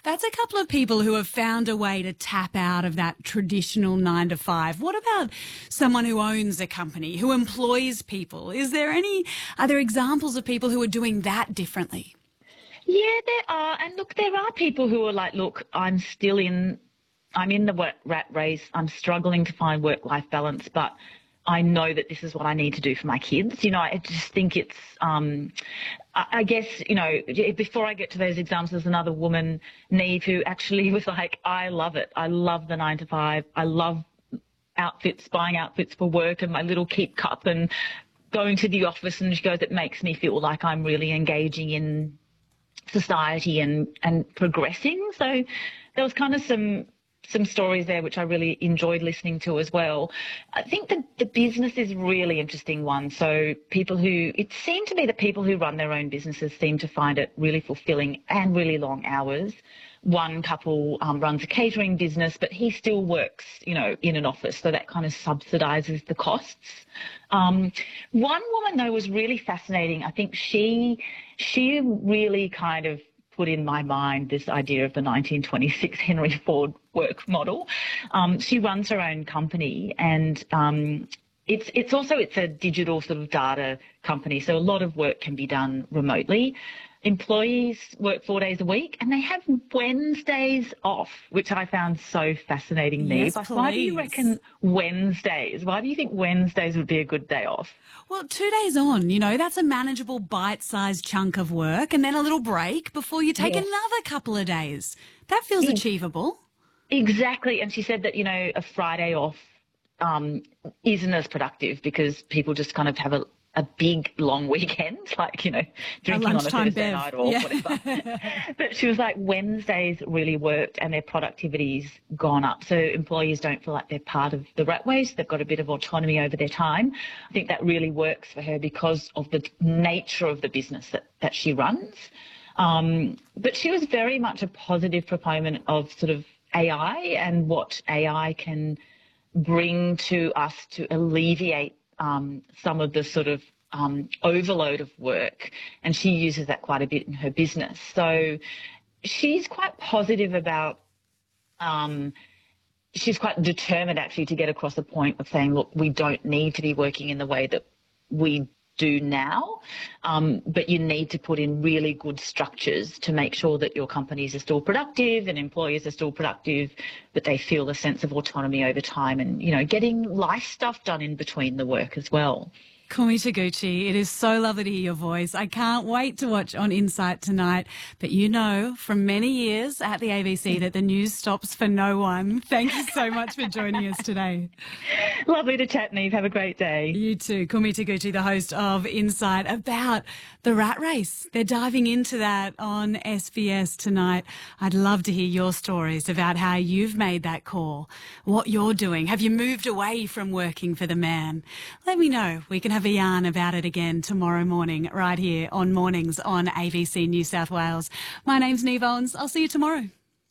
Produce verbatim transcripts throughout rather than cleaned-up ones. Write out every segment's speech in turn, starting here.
That's a couple of people who have found a way to tap out of that traditional nine to five. What about someone who owns a company, who employs people? Is there any, are there examples of people who are doing that differently? Yeah, there are. And look, there are people who are like, look, I'm still in, I'm in the work rat race. I'm struggling to find work-life balance, but I know that this is what I need to do for my kids. You know, I just think it's, um, I, I guess, you know, before I get to those examples, there's another woman, Neve, who actually was like, I love it. I love the nine to five. I love outfits, buying outfits for work and my little keep cup and going to the office. And she goes, it makes me feel like I'm really engaging in society and, and progressing. So there was kind of some, some stories there which I really enjoyed listening to as well. I think the, the business is a really interesting one. So people who, it seemed to me that people who run their own businesses seem to find it really fulfilling and really long hours. One couple um, runs a catering business, but he still works, you know, in an office. So that kind of subsidises the costs. Um, one woman, though, was really fascinating. I think she, she really kind of put in my mind this idea of the nineteen twenty-six Henry Ford work model. Um, she runs her own company, and um, it's it's also it's a digital sort of data company, so a lot of work can be done remotely. Employees work four days a week, and they have Wednesdays off, which I found so fascinating. Yes, Neve. Why do you reckon Wednesdays? Why do you think Wednesdays would be a good day off? Well, two days on, you know, that's a manageable bite-sized chunk of work, and then a little break before you take Yes. another couple of days. That feels Ex- achievable. Exactly. And she said that, you know, a Friday off um, isn't as productive because people just kind of have a a big long weekend, like, you know, drinking on a Thursday bev. night or Yeah. whatever. But she was like, Wednesdays really worked and their productivity's gone up. So employees don't feel like they're part of the rat race. They've got a bit of autonomy over their time. I think that really works for her because of the nature of the business that, that she runs. Um, but she was very much a positive proponent of sort of A I and what A I can bring to us to alleviate Um, some of the sort of um, overload of work, and she uses that quite a bit in her business. So she's quite positive about, um, she's quite determined actually to get across the point of saying, look, we don't need to be working in the way that we do now, um, but you need to put in really good structures to make sure that your companies are still productive and employees are still productive, but they feel a sense of autonomy over time and, you know, getting life stuff done in between the work as well. Kumi Taguchi, it is so lovely to hear your voice. I can't wait to watch on Insight tonight. But you know from many years at the A B C that the news stops for no one. Thank you so much for joining us today. Lovely to chat, Neve. Have a great day. You too. Kumi Taguchi, the host of Insight, about the rat race. They're diving into that on S B S tonight. I'd love to hear your stories about how you've made that call, what you're doing. Have you moved away from working for the man? Let me know. We can have a yarn about it again tomorrow morning right here on Mornings on A B C New South Wales. My name's Neve Owens. I'll see you tomorrow.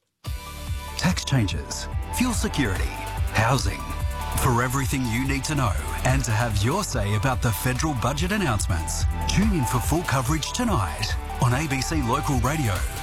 Tax changes, fuel security, housing. For everything you need to know and to have your say about the federal budget announcements, tune in for full coverage tonight on A B C Local Radio.